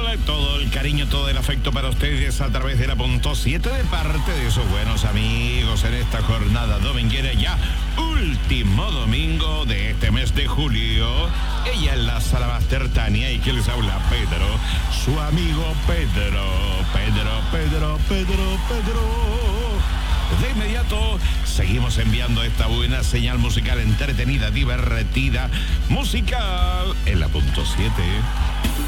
todo el cariño, todo el afecto para ustedes a través de la punto 7 de parte de esos buenos amigos en esta jornada dominguera, ya último domingo de este mes de julio. Ella es la Salabaster Tania y que les habla Pedro, su amigo Pedro. De inmediato seguimos enviando esta buena señal musical entretenida, divertida, musical en la punto 7.